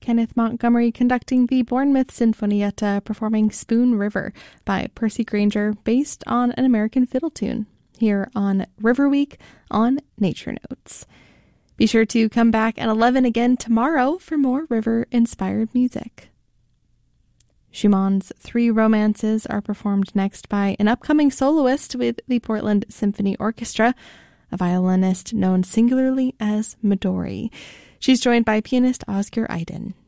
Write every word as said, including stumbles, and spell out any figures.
Kenneth Montgomery conducting the Bournemouth Sinfonietta performing Spoon River by Percy Granger based on an American fiddle tune here on River Week on Nature Notes. Be sure to come back at eleven again tomorrow for more river-inspired music. Schumann's Three Romances are performed next by an upcoming soloist with the Portland Symphony Orchestra, a violinist known singularly as Midori. She's joined by pianist Oscar Iden.